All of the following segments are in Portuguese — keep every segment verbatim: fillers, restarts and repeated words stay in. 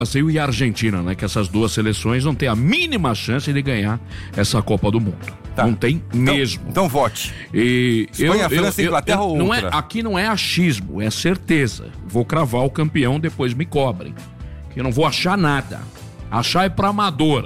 Brasil e a Argentina, né? Que essas duas seleções não têm a mínima chance de ganhar essa Copa do Mundo. Tá. Não tem então, mesmo. Então vote. E Espanha, eu, França, eu, Inglaterra eu, ou não outra? É, aqui não é achismo, é certeza. Vou cravar o campeão, depois me cobrem. Que eu não vou achar nada. Achar é pra amador.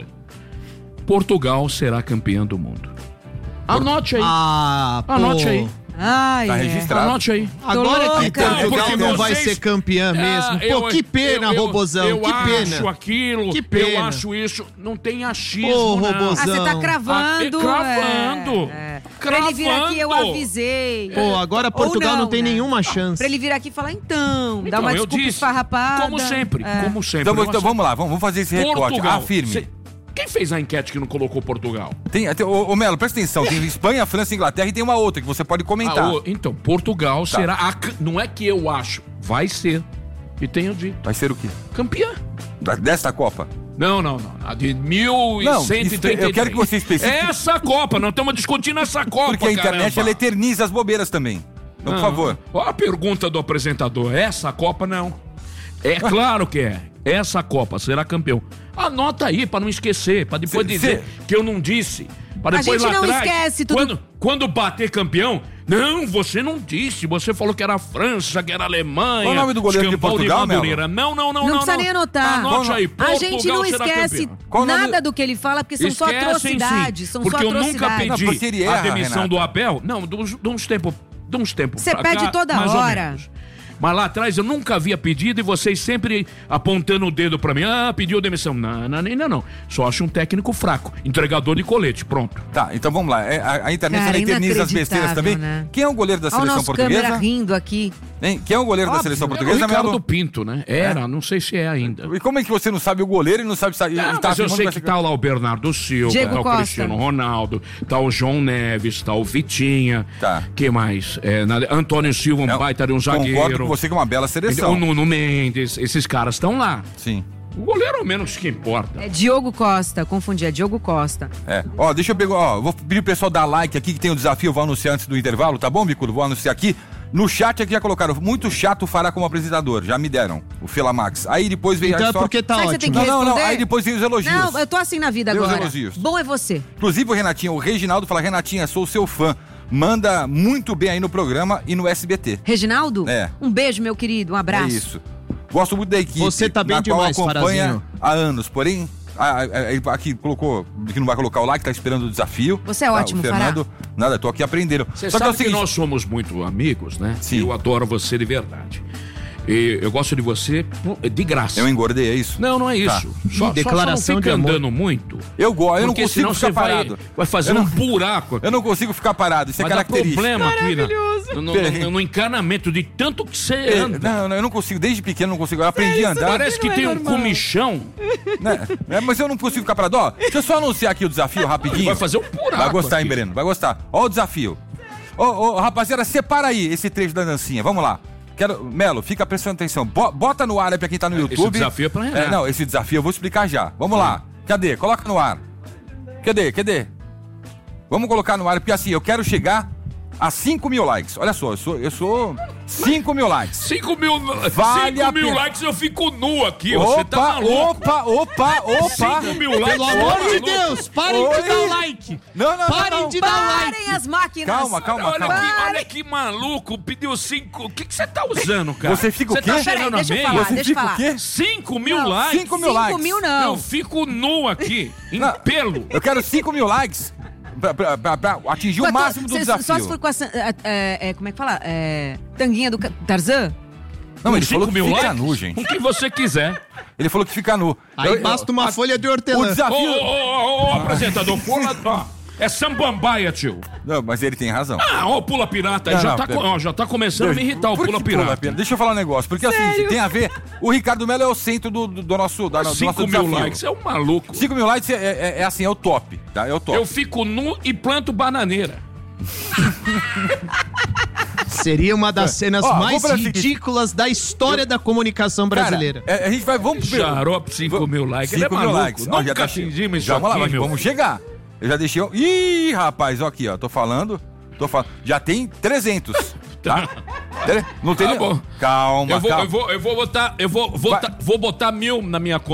Portugal será campeã do mundo. Anote aí. Ah, Anote pô. aí. Ai, Tá é. registrado. Anote aí. Agora que Cara, Portugal porque não vai vocês- ser campeã mesmo. Ah, Pô, eu- que pena, eu, eu, Robozão, eu que pena. acho aquilo, Que pena. eu acho isso. Não tem achismo, Pô, não. Robozão. Ah, você tá cravando. Ah, cravando. É, é. Pra ele vir aqui, eu Cravando. avisei. Pô, agora Ou Portugal não, tem né? nenhuma chance. Pra ele vir aqui e falar, então, dá Então, uma eu desculpa disse, esfarrapada. como sempre, É. como sempre. Então, Eu então acho- vamos lá, vamos, vamos fazer esse recorte. Portugal. Afirme. Cê- Quem fez a enquete que não colocou Portugal? Tem, tem, ô, ô Melo, presta atenção. Tem Espanha, França, Inglaterra e tem uma outra que você pode comentar. Ah, o- então, Portugal Tá. será. A, c- não é que eu acho, vai ser. E tenho dito. Vai ser o quê? Campeã. Da- Desta Copa? Não, não, não. A de mil cento e trinta e três. eu quero que você especifique. Essa Copa, nós estamos discutindo essa Copa. Porque a internet, caramba. ela eterniza as bobeiras também. Então, por Não. favor. Olha a pergunta do apresentador. Essa Copa não. É claro que é. Essa Copa será campeão. Anota aí pra não esquecer, pra depois Cê- dizer cê- que eu não disse. Pra A depois gente lá não atrás, esquece tudo. Quando, quando bater campeão, não, você não disse. Você falou que era a França, que era a Alemanha. Qual o nome do goleiro de Escampau Portugal, Madureira. Não, não, não, Não, não. precisa nem anotar. Anote aí. A gente Portugal não será esquece campeão. Qual o nome- nada do que ele fala, porque são só Esquecem, atrocidades. sim, São porque só eu nunca atrocidades. pedi Não, porque ele a erra, demissão Renata. do Abel. Não, de uns, de uns tempos de uns tempos Você pra pede cá, toda mais ou hora. menos. Mas lá atrás eu nunca havia pedido e vocês sempre apontando o dedo pra mim. Ah, pediu demissão. Não, não, não, não. Só acho um técnico fraco. Entregador de colete, pronto. Tá, então vamos lá. É, A, a internet Cara, ela eterniza as besteiras inacreditável, também. né? Quem é o goleiro da Olha o seleção nosso câmera portuguesa? rindo aqui. Hein? Quem é o goleiro da Óbvio. seleção Era o portuguesa, Ricardo Melo? Pinto, né? Era, não sei se é ainda. E como é que você não sabe o goleiro e não sabe sair? Não, tá mas eu afirmando sei vai que ser- tá lá o Bernardo Silva, Diego tá o Costa. Cristiano Ronaldo, tá o João Neves, tá o Vitinha. Tá. Que mais? É, na- Antônio Silva, um Não, baita de um Concordo zagueiro. com você que é uma bela seleção. O Nuno Mendes, esses caras estão lá. Sim. O goleiro é o menos que importa. É Diogo Costa, confundi, é Diogo Costa. É. Ó, deixa eu pegar, ó, vou pedir o pessoal dar like aqui, que tem o desafio, eu vou anunciar antes do intervalo, tá bom, Bicudo? Vou anunciar aqui. No chat aqui já colocaram, muito chato fará como apresentador, já me deram, o Felamax. Aí depois veio Então aí é só... porque tá Sabe que você tem ótimo. que Não, não, não, responder? aí depois vem os elogios. Não, eu tô assim na vida Dê os agora. elogios. Bom é você. Inclusive o Renatinho, o Reginaldo fala, Renatinha, sou seu fã, manda muito bem aí no programa e no S B T. Reginaldo? É. Um beijo, meu querido, um abraço. É isso. Gosto muito da equipe. Você tá bem na demais, qual acompanha Farazinho. há anos, porém... a- a- a- aqui colocou que não vai colocar o like, tá esperando o desafio. Você é Tá, ótimo, o Fernando, nada, tô aqui aprendendo. Você Só que é sabe o que, seguinte, nós somos muito amigos, né? Sim. Eu adoro você de verdade. E eu gosto de você de graça. eu engordei, é isso? Não, não é Tá. isso. Só, Declaração só, só não de fica amor. andando muito. Eu gosto, eu não Porque consigo senão ficar você vai, parado. vai fazer Eu um não- buraco aqui. Eu não consigo ficar parado, isso é Vai dar característico. problema aqui né? no, no, no, no encanamento de tanto que você É, anda. Não, não, eu não consigo, desde pequeno eu não consigo. Eu aprendi a andar. Parece que não é tem um normal. comichão. Né? É, mas eu não consigo ficar parado. Ó, deixa eu só anunciar aqui o desafio rapidinho. Vai fazer um buraco Vai gostar, hein, aqui. Breno? Vai gostar. Ó o desafio. Ô, ô, rapaziada, separa aí esse trecho da dancinha. Vamos lá. Quero... Melo, fica prestando atenção. Bo- Bota no ar aí pra quem tá no Esse YouTube. desafio é pra Renato. Não, esse desafio eu vou explicar já. Vamos lá. Cadê? Coloca no ar. Cadê? Cadê? Vamos colocar no ar, porque assim, eu quero chegar a cinco mil likes. Olha só, eu sou... Eu sou cinco mil likes. cinco mil, Vale a cinco mil pena. likes eu fico nu aqui. Você tá Opa, maluco. opa, opa, opa. cinco mil likes. Pelo você tá amor de maluco? Deus, parem Oi. de dar o like. Não, não, Parem não, não. de dar o Parem like. as máquinas. Calma, calma, Olha, calma. que, olha que maluco, pediu cinco. O que que você tá usando, cara? Você fica o Você quê? tá Peraí, cheirando a deixa eu meia? falar, Você deixa eu fica o falar. quê? cinco mil Não, likes? cinco mil Cinco likes. mil não. Eu fico nu aqui, em Não. pelo. Eu quero cinco mil likes pra, pra- pra- pra atingir o Quanto- máximo do cê- desafio. Só se for com a... É, é, como é que fala? É, tanguinha do ca- Tarzan? Não, ele cinco falou que mil fica likes? nu, gente. O que você quiser. Ele falou que fica nu. Aí Eu- basta uma a- folha de O hortelã. Ô, desafio... ô, ô, ô, apresentador, pula... ó, é sambambaia, tio. Não, mas ele tem razão. Ah, ó, o pula pirata. aí Não, já, não, tá, pera- co- ó, já tá começando a me irritar o Por pula que pirata. pirata? Deixa eu falar um negócio, porque assim, tem a ver... O Ricardo Melo é o centro do, do, do nosso, da, do nosso cinco desafio. mil likes, é um maluco. cinco mil likes é, é- é assim, é o top, tá? É o top. Eu fico nu e planto bananeira. Seria uma das cenas Ó, mais vamos pra seguinte. ridículas da história da comunicação Cara, brasileira. é, a gente vai... Vamos... Xarope, cinco mil likes. Ele é cinco mil maluco. likes. Ó, Nunca já tá atingimos isso Vamos lá, aqui, mas meu. vamos chegar. Eu já deixei... Ih, rapaz, ó aqui, ó. Tô falando... Tô falando... Já tem trezentos. Tá? Não tem Tá nem- bom. Calma, Eu vou, calma. eu vou, eu vou botar, eu vou, vou, Vai. ta- vou botar mil na minha conta.